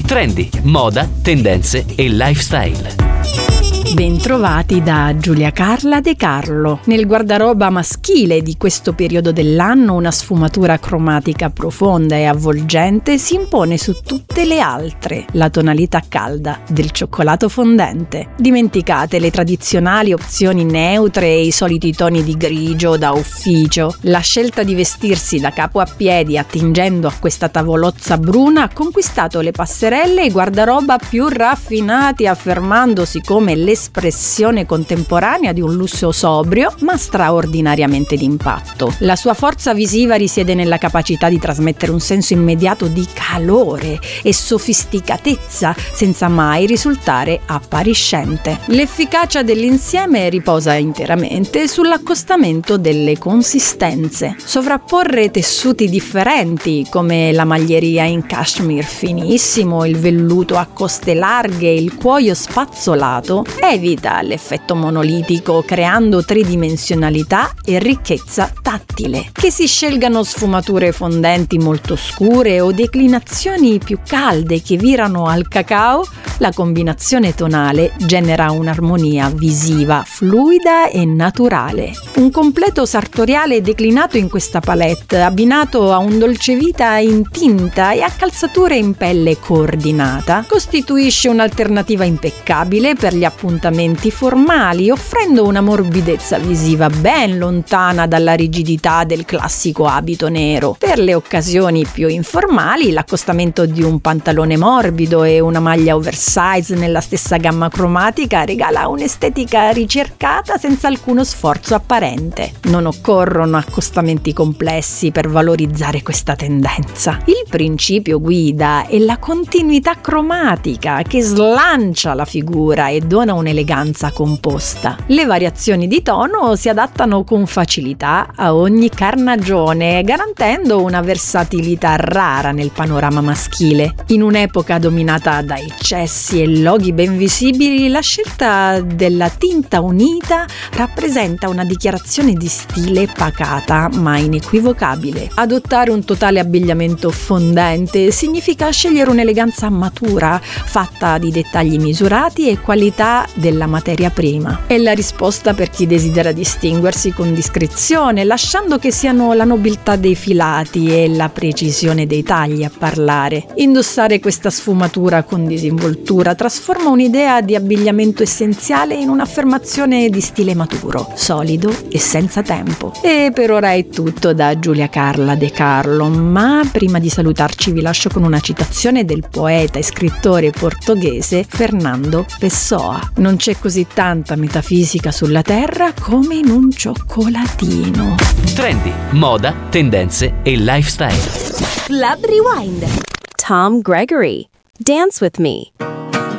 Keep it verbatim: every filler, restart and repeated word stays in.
Trendy, moda, tendenze e lifestyle. Bentrovati da Giulia Carla De Carlo. Nel guardaroba maschile di questo periodo dell'anno una sfumatura cromatica profonda e avvolgente si impone su tutte le altre, la tonalità calda del cioccolato fondente. Dimenticate le tradizionali opzioni neutre e i soliti toni di grigio da ufficio. La scelta di vestirsi da capo a piedi attingendo a questa tavolozza bruna ha conquistato le passerelle e i guardaroba più raffinati, affermandosi come le espressione contemporanea di un lusso sobrio ma straordinariamente d'impatto. La sua forza visiva risiede nella capacità di trasmettere un senso immediato di calore e sofisticatezza senza mai risultare appariscente. L'efficacia dell'insieme riposa interamente sull'accostamento delle consistenze. Sovrapporre tessuti differenti come la maglieria in cashmere finissimo, il velluto a coste larghe e il cuoio spazzolato evita l'effetto monolitico creando tridimensionalità e ricchezza tattile. Che si scelgano sfumature fondenti molto scure o declinazioni più calde che virano al cacao, la combinazione tonale genera un'armonia visiva, fluida e naturale. Un completo sartoriale declinato in questa palette, abbinato a un dolcevita in tinta e a calzature in pelle coordinata, costituisce un'alternativa impeccabile per gli appuntamenti formali, offrendo una morbidezza visiva ben lontana dalla rigidità del classico abito nero. Per le occasioni più informali, l'accostamento di un pantalone morbido e una maglia oversize nella stessa gamma cromatica regala un'estetica ricercata senza alcuno sforzo apparente. Non occorrono accostamenti complessi per valorizzare questa tendenza. Il principio guida è la continuità cromatica che slancia la figura e dona un'eleganza composta. Le variazioni di tono si adattano con facilità a ogni carnagione, garantendo una versatilità rara nel panorama maschile. In un'epoca dominata da eccessi e loghi ben visibili, la scelta della tinta unita rappresenta una dichiarazione di stile pacata ma inequivocabile. Adottare un totale abbigliamento fondente significa scegliere un'eleganza matura, fatta di dettagli misurati e qualità della materia prima. È la risposta per chi desidera distinguersi con discrezione, lasciando che siano la nobiltà dei filati e la precisione dei tagli a parlare. Indossare questa sfumatura con disinvoltura trasforma un'idea di abbigliamento essenziale in un'affermazione di stile maturo, solido e senza tempo. E per ora è tutto da Giulia Carla De Carlo, ma prima di salutarci vi lascio con una citazione del poeta e scrittore portoghese Fernando Pessoa. Non c'è così tanta metafisica sulla terra come in un cioccolatino. Trendy, moda, tendenze e lifestyle. Club Rewind. Tom Gregory. Dance with me.